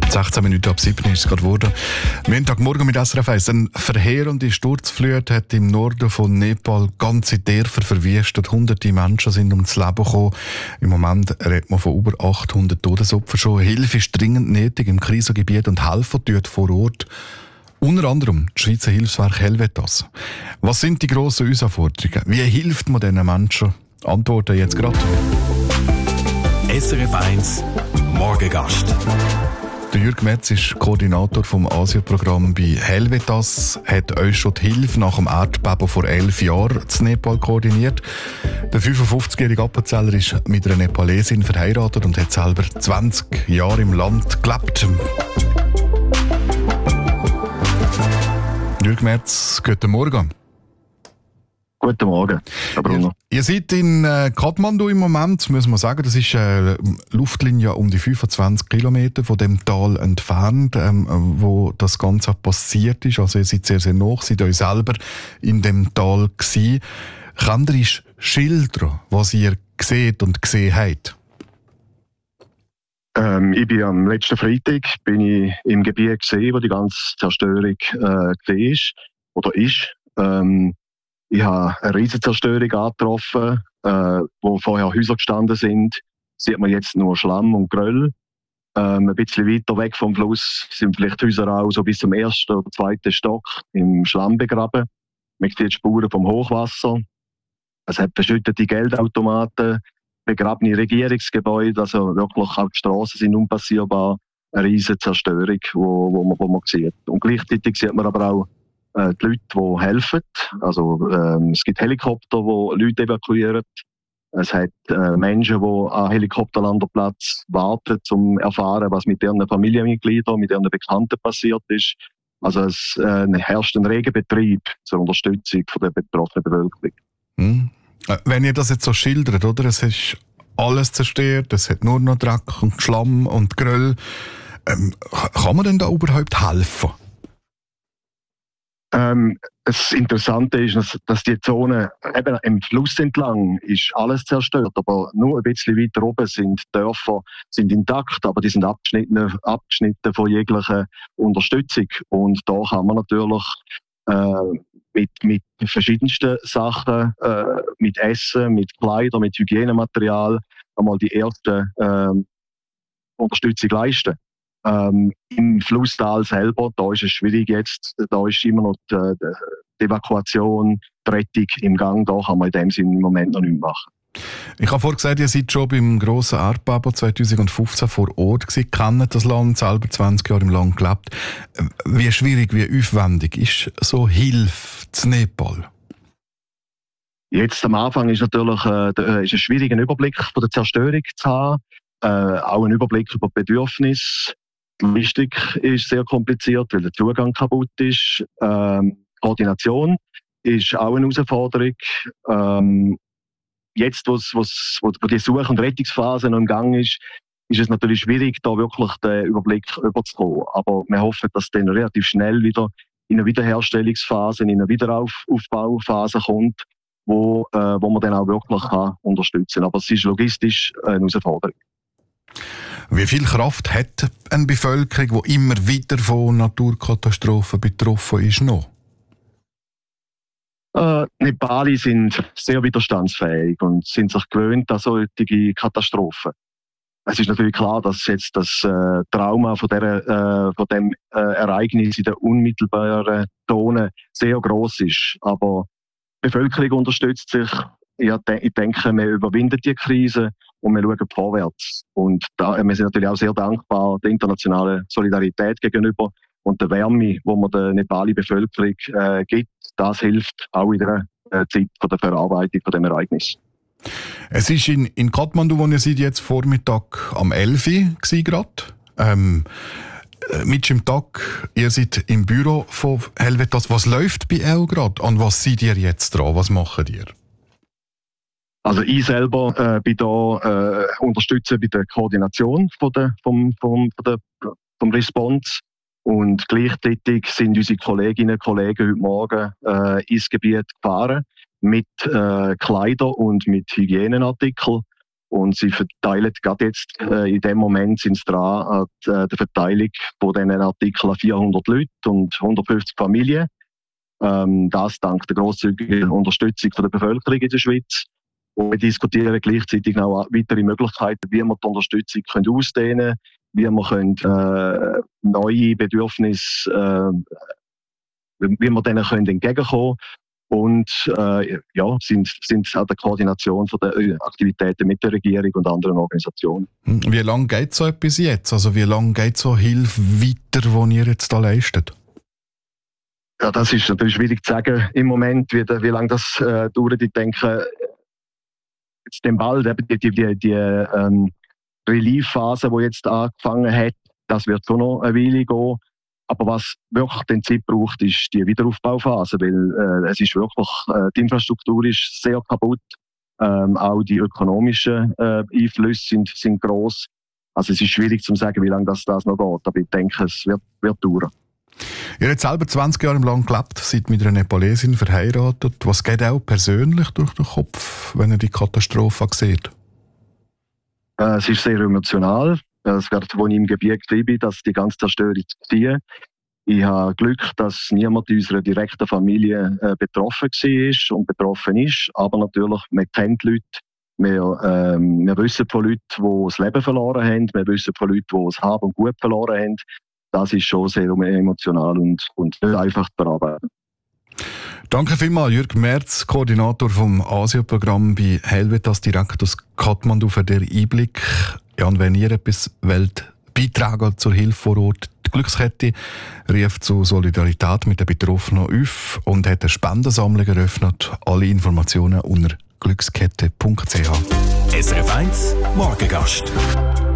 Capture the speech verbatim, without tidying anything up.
sechzehn Minuten ab sieben ist es gerade geworden. Montagmorgen mit S R F eins. Eine verheerende Sturzflut hat im Norden von Nepal ganze Dörfer verwüstet. Hunderte Menschen sind ums Leben gekommen. Im Moment redet man von über achthundert Todesopfern schon. Hilfe ist dringend nötig im Krisengebiet und Helfer tut vor Ort. Unter anderem das Schweizer Hilfswerk Helvetas. Was sind die grossen Herausforderungen? Wie hilft man diesen Menschen? Antworten jetzt gerade. S R F eins Morgengast. Der Jürg Metz ist Koordinator vom Asienprogramm bei Helvetas, hat euch schon die Hilfe nach dem Erdbeben vor elf Jahren in Nepal koordiniert. Der fünfundfünfzigjährige Appenzeller ist mit einer Nepalesin verheiratet und hat selber zwanzig Jahre im Land gelebt. Jürg Metz, guten Morgen. Guten Morgen, Herr Bruno. Ihr, ihr seid in äh, Kathmandu im Moment, muss man sagen. Das ist eine äh, Luftlinie um die fünfundzwanzig Kilometer von dem Tal entfernt, ähm, wo das Ganze passiert ist. Also ihr seid sehr, sehr nah, seid euch selber in dem Tal gewesen. Könnt ihr uns schildern, was ihr seht und gesehen habt? Ähm, ich bin am letzten Freitag bin ich im Gebiet gesehen, wo die ganze Zerstörung äh, gesehen ist oder ist. Ähm, Ich habe eine riesige Zerstörung angetroffen, äh, wo vorher Häuser gestanden sind. Sieht man jetzt nur Schlamm und Geröll. Ähm, ein bisschen weiter weg vom Fluss sind vielleicht Häuser auch so bis zum ersten oder zweiten Stock im Schlamm begraben. Man sieht Spuren vom Hochwasser. Es hat verschüttete Geldautomaten, begrabene Regierungsgebäude, also wirklich auch die Strassen sind unpassierbar. Eine riesige Zerstörung, wo, wo, man, wo man sieht. Und gleichzeitig sieht man aber auch die Leute, die helfen. Also, ähm, es gibt Helikopter, die Leute evakuieren. Es hat äh, Menschen, die an Helikopterlandeplatz warten, um zu erfahren, was mit ihren Familienmitgliedern, mit ihren Bekannten passiert ist. Also es äh, herrscht ein reger Betrieb zur Unterstützung von der betroffenen Bevölkerung. Hm. Wenn ihr das jetzt so schildert, oder? Es ist alles zerstört, es hat nur noch Dreck und Schlamm und Geröll. Ähm, kann man denn da überhaupt helfen? Ähm, das Interessante ist, dass, dass die Zone eben im Fluss entlang ist alles zerstört, aber nur ein bisschen weiter oben sind Dörfer sind intakt, aber die sind abgeschnitten, abgeschnitten von jeglicher Unterstützung. Und da kann man natürlich äh, mit, mit verschiedensten Sachen, äh, mit Essen, mit Kleidern, mit Hygienematerial einmal die erste äh, Unterstützung leisten. Ähm, Im Flusstal selber, da ist es schwierig jetzt, da ist immer noch die, die Evakuation, die Rettung im Gang, da kann man in dem Sinne im Moment noch nichts machen. Ich habe vorhin gesagt, ihr seid schon beim grossen Erdbeben zweitausendfünfzehn vor Ort gewesen, kennt das Land, selber zwanzig Jahre im Land gelebt. Wie schwierig, wie aufwendig ist so Hilfe in Nepal? Jetzt am Anfang ist natürlich äh, ist es schwierig, einen Überblick von der Zerstörung zu haben, äh, auch einen Überblick über die Bedürfnisse. Die Logistik ist sehr kompliziert, weil der Zugang kaputt ist. Ähm, Koordination ist auch eine Herausforderung. Ähm, jetzt, wo's, wo's, wo die Such- und Rettungsphase noch im Gang ist, ist es natürlich schwierig, da wirklich den Überblick überzukommen. Aber wir hoffen, dass es dann relativ schnell wieder in eine Wiederherstellungsphase, in eine Wiederaufbauphase kommt, wo, äh, wo man dann auch wirklich kann unterstützen kann. Aber es ist logistisch eine Herausforderung. Wie viel Kraft hat eine Bevölkerung, die immer wieder von Naturkatastrophen betroffen ist, noch? Äh, Nepali sind sehr widerstandsfähig und sind sich gewöhnt an solche Katastrophen. Es ist natürlich klar, dass jetzt das äh, Trauma von, der, äh, von dem äh, Ereignis in der unmittelbaren Zone sehr gross ist. Aber die Bevölkerung unterstützt sich. Ja, ich denke, wir überwinden die Krise und wir schauen vorwärts. Und da, wir sind natürlich auch sehr dankbar der internationalen Solidarität gegenüber und der Wärme, die man der nepalischen Bevölkerung äh, gibt. Das hilft auch in der äh, Zeit von der Verarbeitung von dem Ereignis. Es ist in, in Kathmandu, wo ihr seid, jetzt Vormittag am elf Uhr gerade. Ähm, mit im Tag, ihr seid im Büro von Helvetas. Was läuft bei euch gerade? An was seid ihr jetzt dran? Was macht ihr? Also ich selber äh, bin da äh, unterstütze bei der Koordination von der, vom, vom, von der, vom Response und gleichzeitig sind unsere Kolleginnen und Kollegen heute Morgen äh, ins Gebiet gefahren mit äh, Kleidern und mit Hygieneartikeln Und sie verteilen gerade jetzt, äh, in dem Moment sind sie dran an äh, der Verteilung von diesen Artikeln vierhundert Leute und hundertfünfzig Familien. Ähm, das dank der grosszügigen Unterstützung von der Bevölkerung in der Schweiz. Und wir diskutieren gleichzeitig auch weitere Möglichkeiten, wie wir die Unterstützung können ausdehnen können, wie wir können, äh, neue Bedürfnisse, äh, wie wir denen können entgegenkommen können. Und äh, ja, sind, sind an der Koordination von der Aktivitäten mit der Regierung und anderen Organisationen. Wie lange geht so etwas jetzt? Also wie lange geht so Hilfe weiter, die ihr jetzt da leistet? Ja, das ist natürlich schwierig zu sagen im Moment, wie, wie lange das äh, dauert. Ich denke, jetzt dem bald eben die, die, die, die ähm, Relief-Phase, die jetzt angefangen hat, das wird schon noch eine Weile gehen. Aber was wirklich den Zeit braucht, ist die Wiederaufbauphase, weil äh, es ist wirklich, äh, die Infrastruktur ist sehr kaputt. Ähm, auch die ökonomischen äh, Einflüsse sind, sind gross. Also es ist schwierig zu sagen, wie lange das, das noch geht. Aber ich denke, es wird, wird dauern. Ihr habt selber zwanzig Jahre lang gelebt, seid mit einer Nepalesin verheiratet. Was geht auch persönlich durch den Kopf, wenn ihr die Katastrophe sieht? Äh, es ist sehr emotional. Es wird, als ich im Gebiet war, dass die ganze Zerstörung ziehe. Ich habe Glück, dass niemand unserer direkten Familie äh, betroffen war und betroffen ist. Aber natürlich, man kennt Leute. Wir, ähm, wir wissen von Leuten, die das Leben verloren haben. Wir wissen von Leuten, die das Hab und Gut verloren haben. Das ist schon sehr emotional und, und nicht einfach zu bearbeiten. Danke vielmals, Jürg Merz, Koordinator vom Asia-Programm bei Helvetas, direkt aus Kathmandu, für den Einblick. Ja, und wenn ihr etwas wollt, beitragen zur Hilfe vor Ort, die Glückskette rief zu Solidarität mit den Betroffenen auf und hat eine Spendensammlung eröffnet. Alle Informationen unter glückskette punkt c h. S R F eins Morgengast.